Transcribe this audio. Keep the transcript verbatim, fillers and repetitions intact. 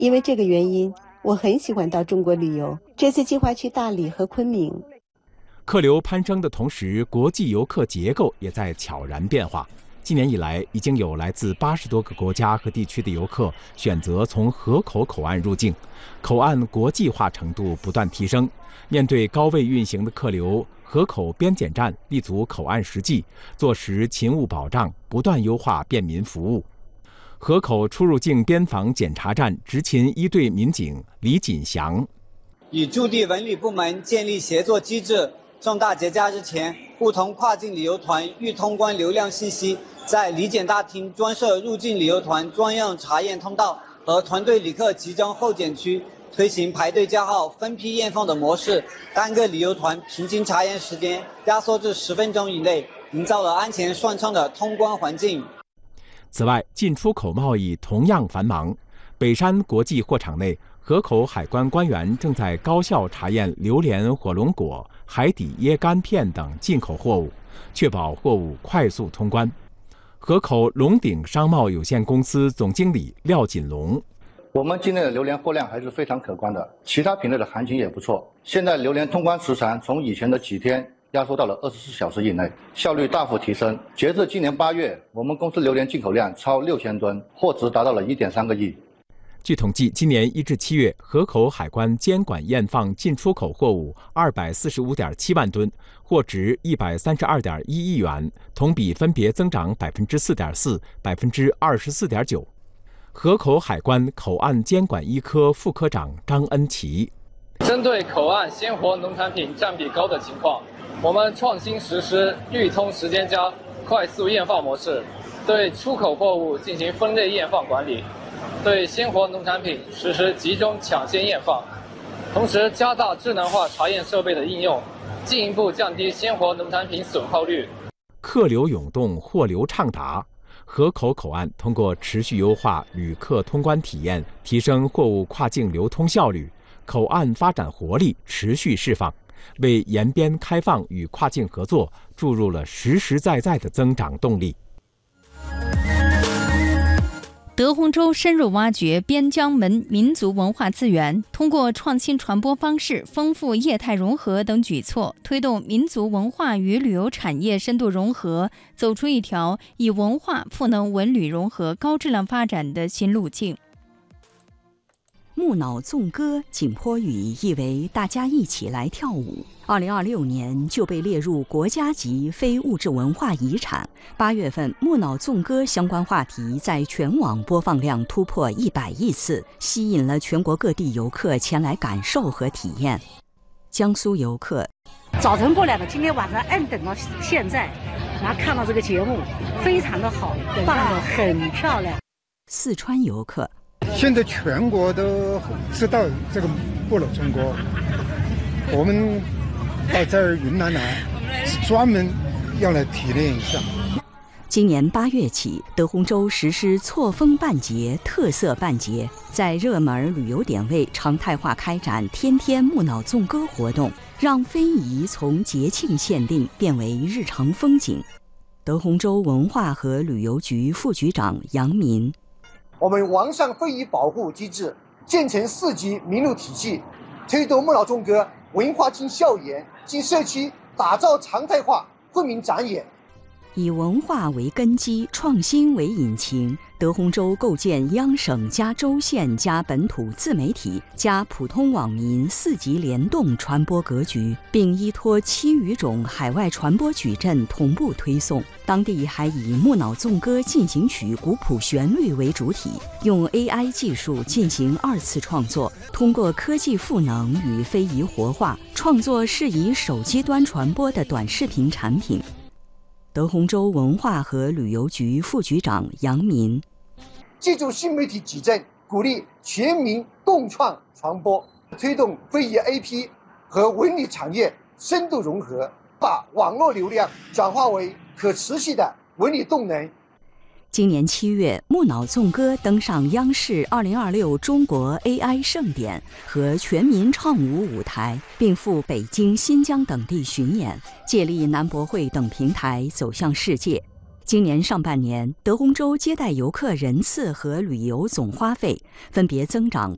因为这个原因，我很喜欢到中国旅游。这次计划去大理和昆明。 客流攀升的同时，国际游客结构也在悄然变化。今年以来，已经有来自八十多个国家和地区的游客选择从河口口岸入境，口岸国际化程度不断提升。面对高位运行的客流，河口边检站立足口岸实际，做实勤务保障，不断优化便民服务。河口出入境边防检查站执勤一队民警李锦祥， 与驻地文旅部门建立协作机制。重大节假日前，不同跨境旅游团遇通关流量信息，在理检大厅专设入境旅游团专用查验通道和团队旅客集中候检区，推行排队叫号、分批验放的模式，单个旅游团平均查验时间压缩至十分钟以内，营造了安全顺畅的通关环境。 此外，进出口贸易同样繁忙。北山国际货场内，河口海关官员正在高效查验榴莲、火龙果、海底椰干片等进口货物，确保货物快速通关。河口龙鼎商贸有限公司总经理廖锦龙， 我们今年的榴莲货量还是非常可观的，其他品类的行情也不错。现在榴莲通关时长从以前的几天压缩到了二十四小时以内，效率大幅提升。截至今年八月，我们公司榴莲进口量超六千吨，货值达到了一点三个亿。 据统计，今年一至七月，河口海关监管验放进出口货物二百四十五点七万吨，货值一百三十二点一亿元，同比分别增长百分之四点四、百分之二十四点九。河口海关口岸监管一科副科长张恩奇， 针对口岸鲜活农产品占比高的情况，我们创新实施预通时间加快速验放模式，对出口货物进行分类验放管理。对鲜活农产品实施集中抢先验放，同时加大智能化查验设备的应用，进一步降低鲜活农产品损耗率。 客流涌动，货流畅达。河口口岸通过持续优化旅客通关体验，提升货物跨境流通效率，口岸发展活力持续释放，为沿边开放与跨境合作注入了实实在在的增长动力。 德宏州深入挖掘边疆门民族文化资源，通过创新传播方式、丰富业态融合等举措，推动民族文化与旅游产业深度融合，走出一条以文化赋能文旅融合高质量发展的新路径。 木脑纵歌景颇语意为大家一起来跳舞。二零二六年就被列入国家级非物质文化遗产。八月份，木脑纵歌相关话题在全网播放量突破一百亿次，吸引了全国各地游客前来感受和体验。江苏游客早晨过来的，今天晚上按等到现在，然后看到这个节目，非常的好，放得很漂亮。 四川游客现在全国都知道这个木脑纵歌，我们到这儿云南来是专门要来体验一下。 今年八月起，德宏州实施错峰办节、特色办节，在热门旅游点位常态化开展天天木脑纵歌活动，让非遗从节庆限定变为日常风景。德宏州文化和旅游局副局长杨民， 我们完善非遗保护机制，建成四级名录体系，推动木脑纵歌文化进校园、进社区，打造常态化惠民展演。 以文化为根基，创新为引擎，德宏州构建央省加州县加本土自媒体加普通网民四级联动传播格局，并依托七余种海外传播矩阵同步推送。当地还以木脑纵歌进行曲古朴旋律为主体，用 A I 技术进行二次创作，通过科技赋能与非遗活化，创作适宜手机端传播的短视频产品。德宏州文化和旅游局副局长杨民， 借助新媒体矩阵，鼓励全民共创传播，推动非遗 A P 和文旅产业深度融合，把网络流量转化为可持续的文旅动能。 今年七月，木脑纵歌登上央视二零二六中国 A I 盛典和全民唱舞舞台，并赴北京、新疆等地巡演，借力南博会等平台走向世界。今年上半年，德宏州接待游客人次和旅游总花费分别增长